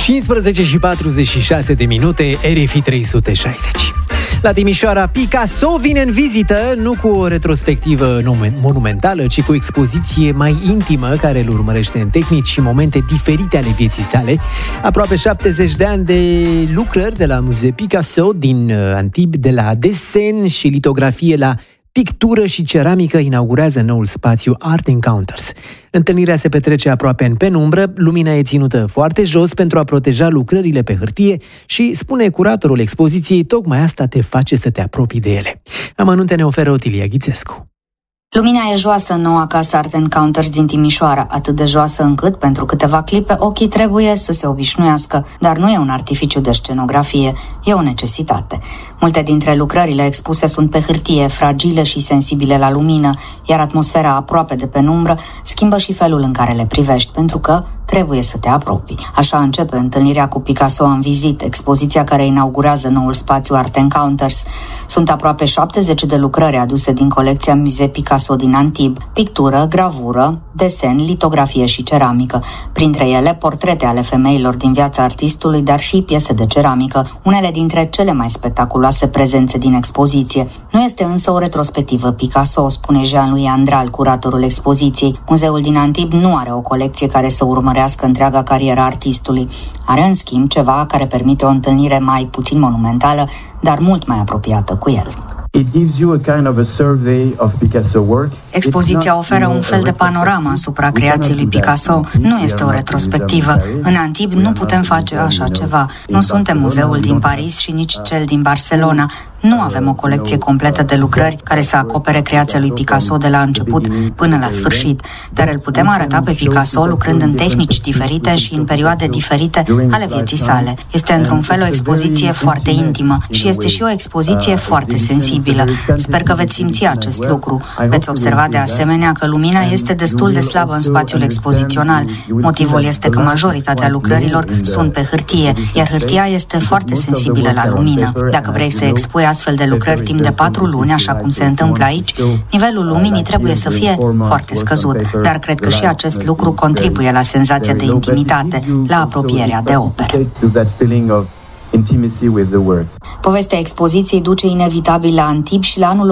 15:46 RFI 360. La Timișoara, Picasso vine în vizită, nu cu o retrospectivă monumentală, ci cu o expoziție mai intimă care îl urmărește în tehnici și momente diferite ale vieții sale. Aproape 70 de ani de lucrări de la Musée Picasso din Antibes, de la desen și litografie la pictură și ceramică, inaugurează noul spațiu Art Encounters. Întâlnirea se petrece aproape în penumbră, lumina e ținută foarte jos pentru a proteja lucrările pe hârtie și, spune curatorul expoziției, tocmai asta te face să te apropii de ele. Amănunte ne oferă Otilia Ghițescu. Lumina e joasă în noua casă Art Encounters din Timișoara, atât de joasă încât, pentru câteva clipe, ochii trebuie să se obișnuiască, dar nu e un artificiu de scenografie, e o necesitate. Multe dintre lucrările expuse sunt pe hârtie, fragile și sensibile la lumină, iar atmosfera aproape de penumbră schimbă și felul în care le privești, pentru că trebuie să te apropii. Așa începe întâlnirea cu Picasso în vizit, expoziția care inaugurează noul spațiu Art Encounters. Sunt aproape 70 de lucrări aduse din colecția Musée Picasso din Antibes, pictură, gravură, desen, litografie și ceramică. Printre ele, portrete ale femeilor din viața artistului, dar și piese de ceramică, unele dintre cele mai spectaculoase prezențe din expoziție. Nu este însă o retrospectivă Picasso, spune Jean-Louis Andral, curatorul expoziției. Muzeul din Antibes nu are o colecție care să urmărească întreaga carieră artistului. Are, în schimb, ceva care permite o întâlnire mai puțin monumentală, dar mult mai apropiată cu el. Expoziția oferă un fel de panoramă asupra creației lui Picasso. Nu este o retrospectivă. În Antibes nu putem face așa ceva. Nu suntem muzeul din Paris și nici cel din Barcelona. Nu avem o colecție completă de lucrări care să acopere creația lui Picasso de la început până la sfârșit, dar îl putem arăta pe Picasso lucrând în tehnici diferite și în perioade diferite ale vieții sale. Este într-un fel o expoziție foarte intimă și este și o expoziție foarte sensibilă. Sper că veți simți acest lucru. Veți observa de asemenea că lumina este destul de slabă în spațiul expozițional. Motivul este că majoritatea lucrărilor sunt pe hârtie, iar hârtia este foarte sensibilă la lumină. Dacă vrei să expui astfel de lucrări timp de 4 luni, așa cum se întâmplă aici, nivelul luminii trebuie să fie foarte scăzut, dar cred că și acest lucru contribuie la senzația de intimitate, la apropierea de opere. Povestea expoziției duce inevitabil la Antibes și la anul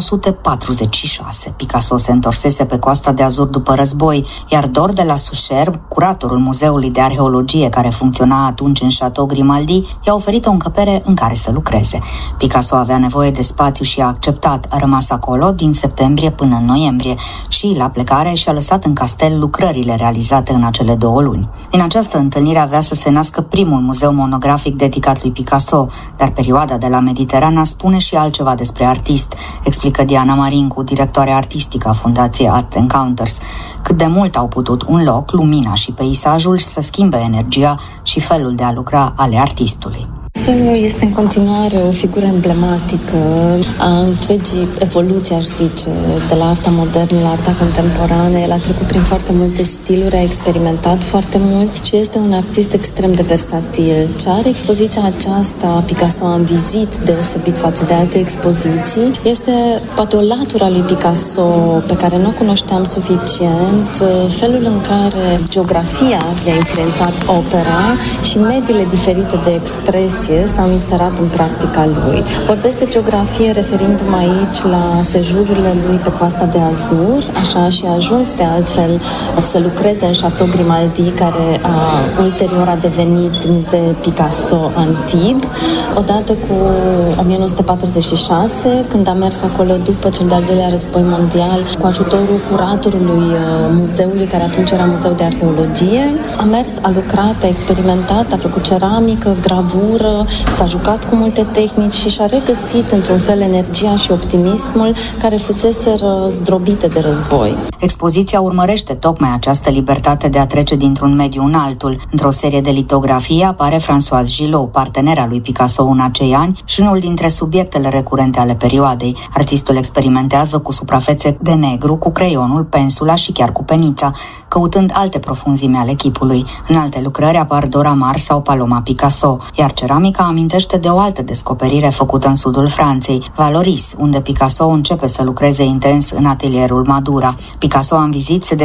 1946. Picasso se întorsese pe Coasta de Azur după război, iar Dor de la Sucherbe, curatorul Muzeului de Arheologie care funcționa atunci în Château Grimaldi, i-a oferit o încăpere în care să lucreze. Picasso avea nevoie de spațiu și a acceptat. A rămas acolo din septembrie până în noiembrie și, la plecare, și-a lăsat în castel lucrările realizate în acele 2 luni. Din această întâlnire avea să se nască primul muzeu monografic dedicat lui Picasso, dar perioada de la Mediterana spune și altceva despre artist, explică Diana Marincu, directoare artistică a Fundației Art Encounters. Cât de mult au putut un loc, lumina și peisajul să schimbe energia și felul de a lucra ale artistului. Picassoul este în continuare o figură emblematică a întregii evoluții, aș zice, de la arta modernă la arta contemporană. El a trecut prin foarte multe stiluri, a experimentat foarte mult și este un artist extrem de versatil. Ce are expoziția aceasta, Picasso în vizit, deosebit față de alte expoziții, este poate o latură a lui Picasso pe care nu o cunoșteam suficient, felul în care geografia i-a influențat opera și mediile diferite de expresie s-au inserat în practica lui. Vorbesc de geografie referindu-mă aici la sejururile lui pe Coasta de Azur, așa, și a ajuns de altfel să lucreze în Château Grimaldi, care ulterior a devenit Musée Picasso Antibes, odată cu 1946, când a mers acolo după cel de-al doilea război mondial, cu ajutorul curatorului muzeului, care atunci era Muzeu de Arheologie. A mers, a lucrat, a experimentat, a făcut ceramică, gravură, s-a jucat cu multe tehnici și și-a regăsit într-un fel energia și optimismul care fuseseră zdrobite de război. Expoziția urmărește tocmai această libertate de a trece dintr-un mediu în altul. Într-o serie de litografii apare Françoise Gillot, partenera lui Picasso în acei ani și unul dintre subiectele recurente ale perioadei. Artistul experimentează cu suprafețe de negru, cu creionul, pensula și chiar cu penița, căutând alte profunzime ale chipului. În alte lucrări apar Dora Maar sau Paloma Picasso, iar ceramica amintește de o altă descoperire făcută în sudul Franței, Valoris, unde Picasso începe să lucreze intens în atelierul Madura. Picasso în vizit se